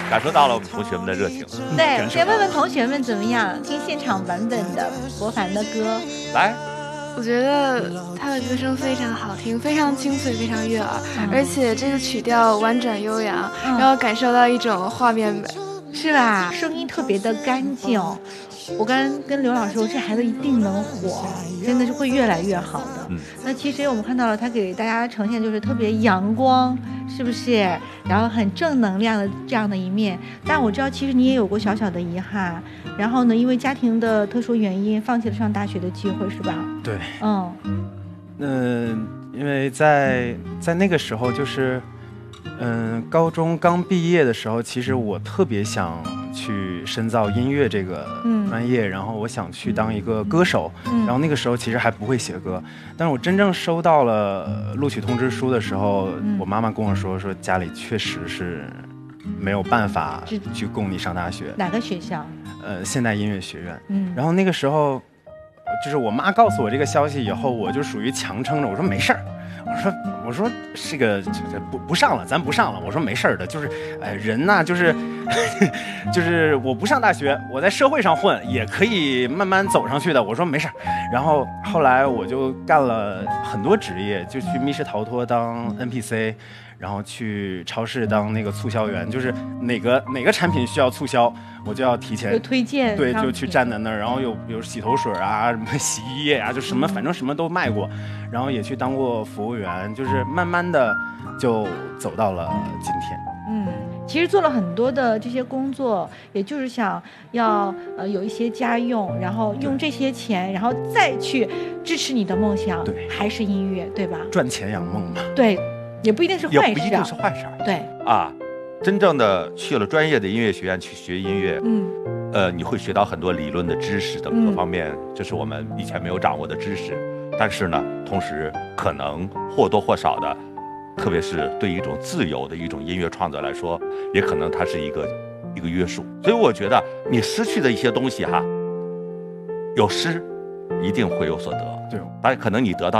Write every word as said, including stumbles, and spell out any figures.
感受到了我们同学们的热情。 对，先问问同学们怎么样，听现场版本的博凡的歌。 来， 我觉得他的歌声非常好听，非常清脆，非常悦耳，嗯、而且这个曲调婉转悠扬，嗯、让我感受到一种画面美， 是吧？声音特别的干净。我刚跟刘老师说，这孩子一定能火，真的是会越来越好的。嗯，那其实我们看到了他给大家呈现就是特别阳光，是不是？然后很正能量的这样的一面。但我知道其实你也有过小小的遗憾，然后呢，因为家庭的特殊原因，放弃了上大学的机会，是吧？ 对， 嗯， 嗯、呃，因为在在那个时候就是。嗯，高中刚毕业的时候，其实我特别想去深造音乐这个专业，嗯、然后我想去当一个歌手，嗯、然后那个时候其实还不会写歌，但是我真正收到了录取通知书的时候，嗯、我妈妈跟我说，说家里确实是没有办法去供你上大学。 哪个学校？ 呃，现代音乐学院。嗯，然后那个时候，就是我妈告诉我这个消息以后，我就属于强撑着，我说没事儿。我说我说这个不不上了，咱不上了。我说没事的，就是哎人呐、啊，就是就是我不上大学，我在社会上混也可以慢慢走上去的。我说没事。然后后来我就干了很多职业，就去密室逃脱当 N P C， 然后去超市当那个促销员，就是哪个哪个产品需要促销，我就要提前有推荐， 对，就去站在那儿，然后有有洗头水啊，什么洗衣液啊，就什么反正什么都卖过，然后也去当过服务员，就是慢慢的就走到了今天。 嗯，其实做了很多的这些工作，也就是想要呃有一些家用，然后用这些钱，然后再去支持你的梦想， 对， 还是音乐，对吧？ 赚钱养梦嘛。 对，也不一定是坏事、啊， 也不一定是坏事。 对啊。真正的去了专业的音乐学院去学音乐，嗯，呃，你会学到很多理论的知识等各方面，嗯、这是我们以前没有掌握的知识。但是呢，同时可能或多或少的，特别是对于一种自由的一种音乐创作来说，也可能它是一个一个约束。所以我觉得你失去的一些东西哈，有失一定会有所得。 对， 但可能你得到